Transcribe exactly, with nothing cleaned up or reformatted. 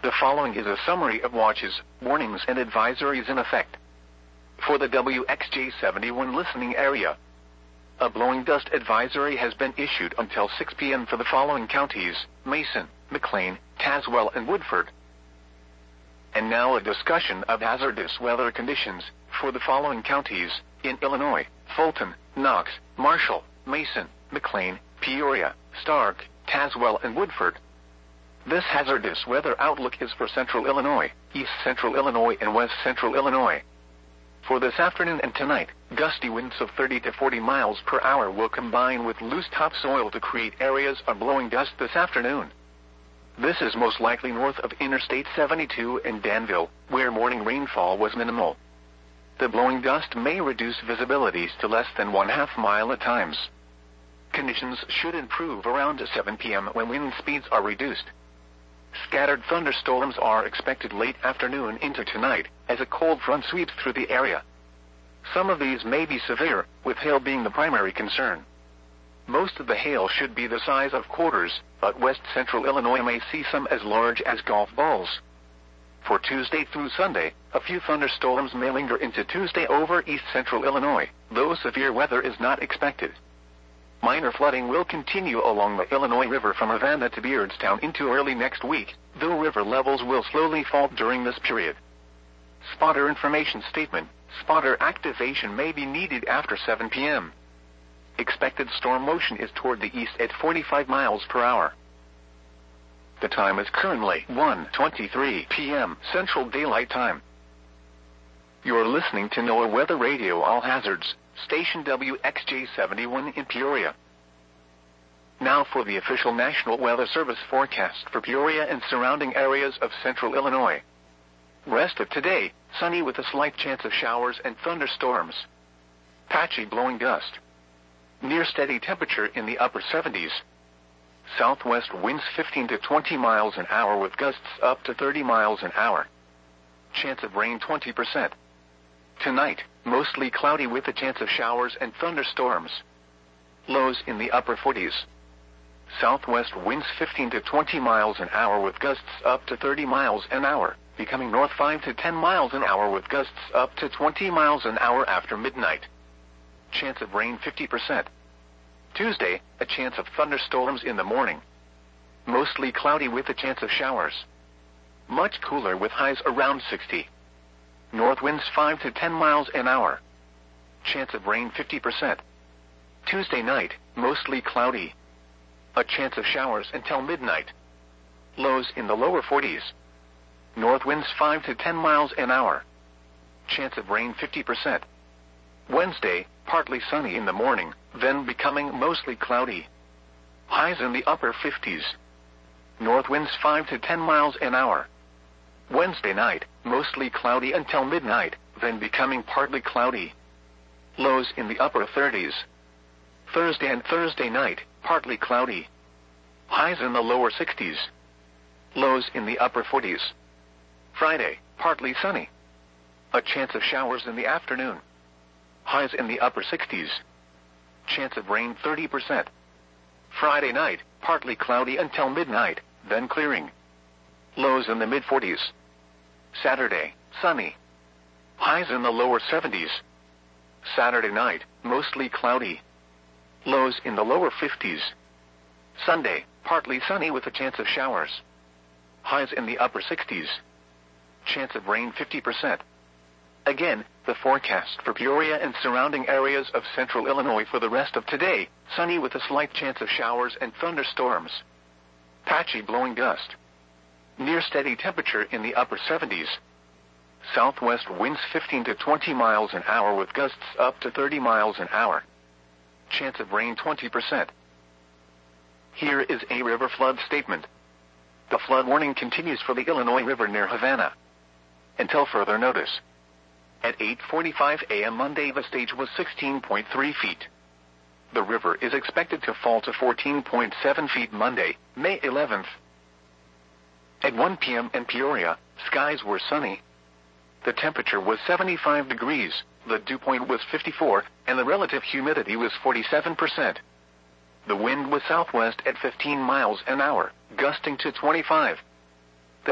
The following is a summary of watches, warnings and advisories in effect. For the W X J seventy-one listening area, a blowing dust advisory has been issued until six p m for the following counties: Mason, McLean, Tazewell and Woodford. And now a discussion of hazardous weather conditions for the following counties in Illinois: Fulton, Knox, Marshall, Mason, McLean, Peoria, Stark, Tazewell and Woodford. This hazardous weather outlook is for Central Illinois, East Central Illinois and West Central Illinois. For this afternoon and tonight, gusty winds of thirty to forty miles per hour will combine with loose topsoil to create areas of blowing dust this afternoon. This is most likely north of Interstate seventy-two and Danville, where morning rainfall was minimal. The blowing dust may reduce visibilities to less than one half mile at times. Conditions should improve around seven p m when wind speeds are reduced. Scattered thunderstorms are expected late afternoon into tonight, as a cold front sweeps through the area. Some of these may be severe, with hail being the primary concern. Most of the hail should be the size of quarters, but west central Illinois may see some as large as golf balls. For Tuesday through Sunday, a few thunderstorms may linger into Tuesday over east central Illinois, though severe weather is not expected. Minor flooding will continue along the Illinois River from Havana to Beardstown into early next week, though river levels will slowly fall during this period. Spotter information statement: spotter activation may be needed after seven p m Expected storm motion is toward the east at forty-five miles per hour. The time is currently one twenty-three p m Central Daylight Time. You're listening to NOAA Weather Radio All Hazards, station W X J seventy-one in Peoria. Now for the official National Weather Service forecast for Peoria and surrounding areas of central Illinois. Rest of today, sunny with a slight chance of showers and thunderstorms. Patchy blowing dust. Near steady temperature in the upper seventies. Southwest winds fifteen to twenty miles an hour with gusts up to thirty miles an hour. Chance of rain twenty percent. Tonight, mostly cloudy with a chance of showers and thunderstorms. Lows in the upper forties. Southwest winds fifteen to twenty miles an hour with gusts up to thirty miles an hour, becoming north five to ten miles an hour with gusts up to twenty miles an hour after midnight. Chance of rain fifty percent. Tuesday, a chance of thunderstorms in the morning. Mostly cloudy with a chance of showers. Much cooler with highs around sixty. North winds five to ten miles an hour. Chance of rain fifty percent. Tuesday night, mostly cloudy. A chance of showers until midnight. Lows in the lower forties. North winds five to ten miles an hour. Chance of rain fifty percent. Wednesday, partly sunny in the morning, then becoming mostly cloudy. Highs in the upper fifties. North winds five to ten miles an hour. Wednesday night, mostly cloudy until midnight, then becoming partly cloudy. Lows in the upper thirties. Thursday and Thursday night, partly cloudy. Highs in the lower sixties. Lows in the upper forties. Friday, partly sunny. A chance of showers in the afternoon. Highs in the upper sixties. Chance of rain thirty percent. Friday night, partly cloudy until midnight, then clearing. Lows in the mid forties. Saturday, sunny. Highs in the lower seventies. Saturday night, mostly cloudy. Lows in the lower fifties. Sunday, partly sunny with a chance of showers. Highs in the upper sixties. Chance of rain fifty percent. Again, the forecast for Peoria and surrounding areas of central Illinois for the rest of today: sunny with a slight chance of showers and thunderstorms. Patchy blowing dust. Near steady temperature in the upper seventies. Southwest winds fifteen to twenty miles an hour with gusts up to thirty miles an hour. Chance of rain twenty percent. Here is a river flood statement. The flood warning continues for the Illinois River near Havana until further notice. At eight forty-five a m Monday, the stage was sixteen point three feet. The river is expected to fall to fourteen point seven feet Monday, May eleventh. At one p m in Peoria, skies were sunny. The temperature was seventy-five degrees, the dew point was fifty-four, and the relative humidity was forty-seven percent. The wind was southwest at fifteen miles an hour, gusting to twenty-five.